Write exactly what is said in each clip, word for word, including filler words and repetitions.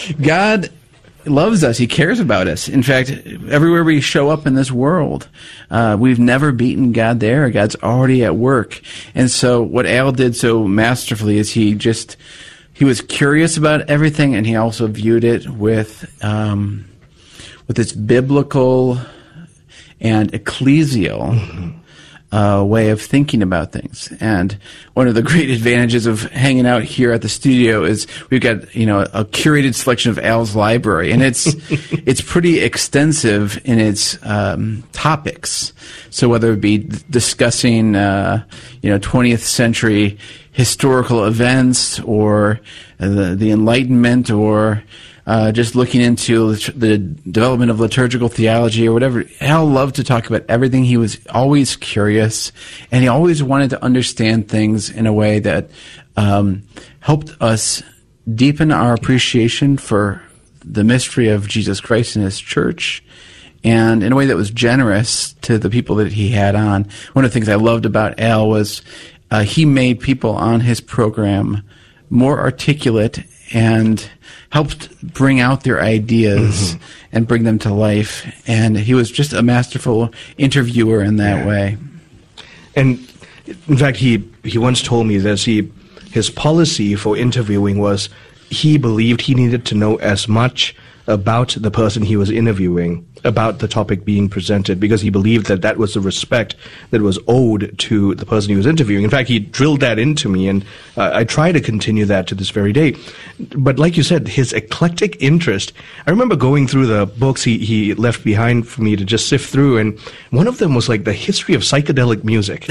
God loves us. He cares about us. In fact, everywhere we show up in this world, uh, we've never beaten God there. God's already at work. And so what Al did so masterfully is he just, he was curious about everything, and he also viewed it with, um, with this biblical and ecclesial mm-hmm. uh, way of thinking about things. And one of the great advantages of hanging out here at the studio is we've got, you know, a curated selection of Al's library, and it's it's pretty extensive in its um, topics. So whether it be d- discussing, uh, you know, twentieth century historical events, or uh, the the Enlightenment, or Uh, just looking into the development of liturgical theology or whatever. Al loved to talk about everything. He was always curious, and he always wanted to understand things in a way that um, helped us deepen our appreciation for the mystery of Jesus Christ and His church, and in a way that was generous to the people that he had on. One of the things I loved about Al was uh, he made people on his program more articulate and helped bring out their ideas mm-hmm. and bring them to life. And he was just a masterful interviewer in that yeah. way. And in fact, he, he once told me that he, his policy for interviewing was he believed he needed to know as much about the person he was interviewing, about the topic being presented, because he believed that that was the respect that was owed to the person he was interviewing. In fact, he drilled that into me, and uh, I try to continue that to this very day. But like you said, his eclectic interest, I remember going through the books he, he left behind for me to just sift through, and one of them was like the history of psychedelic music.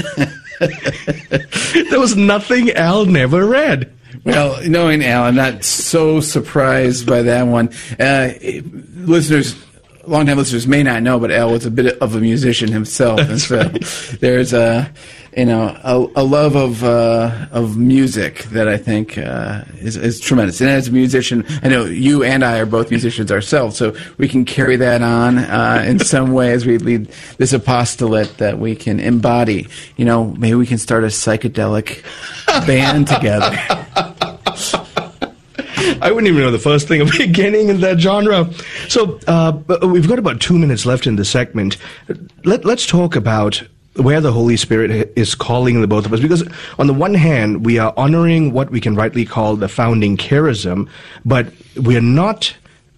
There was nothing Al never read. Well, knowing Al, I'm not so surprised by that one. Uh, listeners, longtime listeners may not know, but Al was a bit of a musician himself, and so right. there's a, you know, a, a love of uh, of music that I think uh, is, is tremendous. And as a musician, I know you and I are both musicians ourselves, so we can carry that on uh, in some way as we lead this apostolate that we can embody. You know, maybe we can start a psychedelic band together. I wouldn't even know the first thing of beginning in that genre. So uh, we've got about two minutes left in the segment. Let, let's talk about where the Holy Spirit is calling the both of us. Because on the one hand, we are honoring what we can rightly call the founding charism, but we are not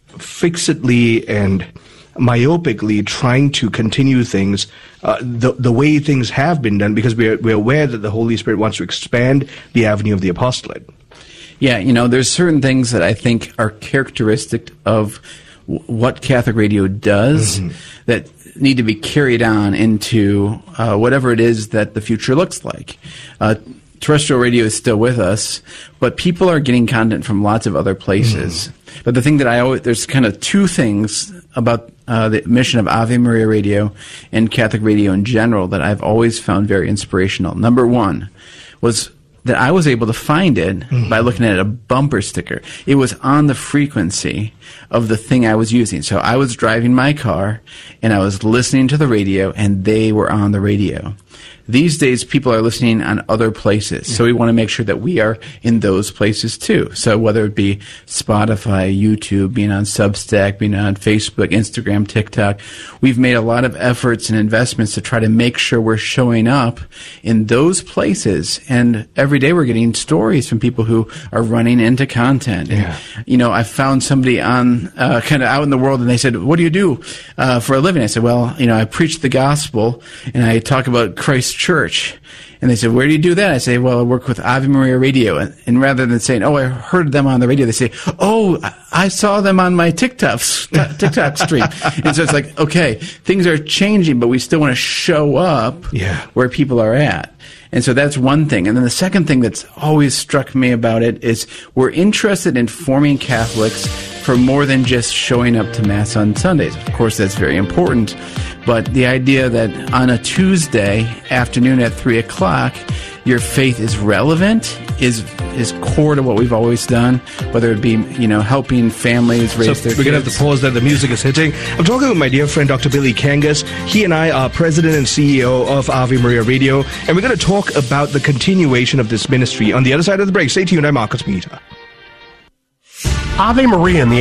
fixedly and myopically trying to continue things uh, the the way things have been done, because we're we're aware that the Holy Spirit wants to expand the avenue of the apostolate. Yeah, you know, there's certain things that I think are characteristic of w- what Catholic radio does mm-hmm. that need to be carried on into uh, whatever it is that the future looks like. Uh, terrestrial radio is still with us, but people are getting content from lots of other places. Mm. But the thing that I always, there's kind of two things about uh, the mission of Ave Maria Radio and Catholic radio in general that I've always found very inspirational. Number one was that I was able to find it mm. by looking at a bumper sticker. It was on the frequency of the thing I was using. So I was driving my car, and I was listening to the radio, and they were on the radio. These days, people are listening on other places, so we want to make sure that we are in those places too. So whether it be Spotify, YouTube, being on Substack, being on Facebook, Instagram, TikTok, we've made a lot of efforts and investments to try to make sure we're showing up in those places. And every day we're getting stories from people who are running into content. Yeah. And, you know, I found somebody on uh, kind of out in the world, and they said, "What do you do uh, for a living?" I said, "Well, you know, I preach the gospel, and I talk about Christ Church." And they said, "Where do you do that?" I say, "Well, I work with Ave Maria Radio." And, and rather than saying, "Oh, I heard them on the radio," they say, "Oh, I saw them on my TikTok TikTok stream." And so it's like, okay, things are changing, but we still want to show up yeah. where people are at. And so that's one thing. And then the second thing that's always struck me about it is we're interested in forming Catholics for more than just showing up to Mass on Sundays. Of course, that's very important. But the idea that on a Tuesday afternoon at three o'clock, your faith is relevant, is is core to what we've always done, whether it be, you know, helping families raise so their we're kids. We're going to have to pause there. The music is hitting. I'm talking with my dear friend, Doctor Billy Kangas. He and I are president and C E O of Ave Maria Radio, and we're going to talk about the continuation of this ministry on the other side of the break. Stay tuned. I'm Marcus Peter. Ave Maria in the